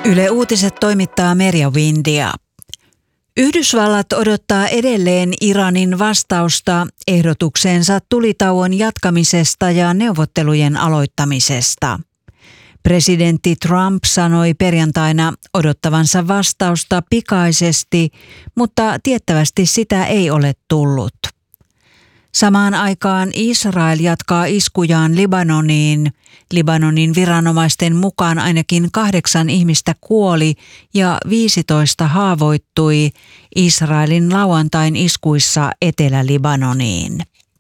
Yle Uutiset toimittaa Merja Windia. Yhdysvallat odottaa edelleen Iranin vastausta ehdotukseensa tulitauon jatkamisesta ja neuvottelujen aloittamisesta. Presidentti Trump sanoi perjantaina odottavansa vastausta pikaisesti, mutta tiettävästi sitä ei ole tullut. Samaan aikaan Israel jatkaa iskujaan Libanoniin. Libanonin viranomaisten mukaan ainakin 8 ihmistä kuoli ja 15 haavoittui Israelin lauantain iskuissa Etelä-Libanoniin.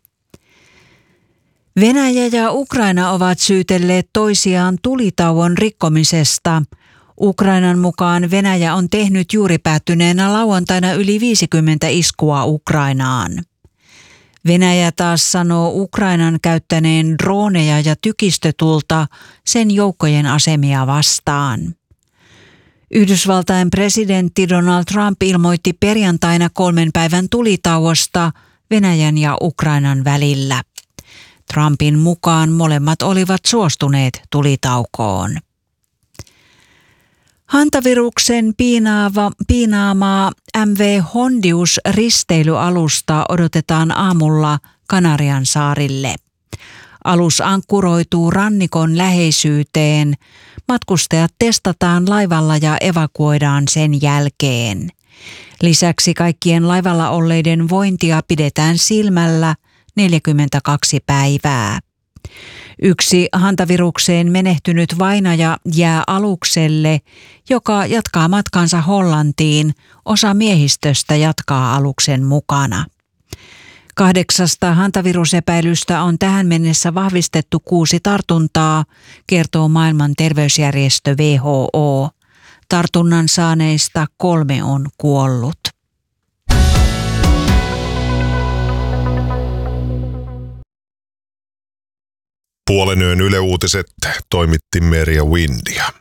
Venäjä ja Ukraina ovat syytelleet toisiaan tulitauon rikkomisesta. Ukrainan mukaan Venäjä on tehnyt juuri päättyneenä lauantaina yli 50 iskua Ukrainaan. Venäjä taas sanoo Ukrainan käyttäneen droneja ja tykistötulta sen joukkojen asemia vastaan. Yhdysvaltain presidentti Donald Trump ilmoitti perjantaina 3 päivän tulitauosta Venäjän ja Ukrainan välillä. Trumpin mukaan molemmat olivat suostuneet tulitaukoon. Hantaviruksen piinaamaa MV Hondius risteilyalusta odotetaan aamulla Kanarian saarille. Alus ankkuroituu rannikon läheisyyteen. Matkustajat testataan laivalla ja evakuoidaan sen jälkeen. Lisäksi kaikkien laivalla olleiden vointia pidetään silmällä 42 päivää. Yksi hantavirukseen menehtynyt vainaja jää alukselle, joka jatkaa matkansa Hollantiin. Osa miehistöstä jatkaa aluksen mukana. 8 hantavirusepäilystä on tähän mennessä vahvistettu 6 tartuntaa, kertoo maailman terveysjärjestö WHO. Tartunnan saaneista 3 on kuollut. Puolen yön Yle Uutiset toimitti Merja Windia.